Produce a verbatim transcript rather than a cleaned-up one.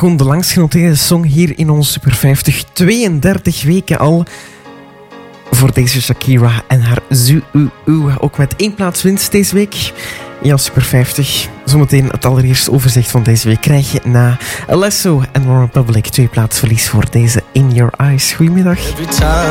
gewoon de langst genoteerde song hier in ons Super vijftig. tweeëndertig weken al voor deze Shakira en haar Zoo. Ook met één plaats winst deze week. Ja, Super vijftig. Zometeen het allereerste overzicht van deze week krijg je na Alesso en One Republic. Twee plaatsverlies voor deze In Your Eyes. Goedemiddag.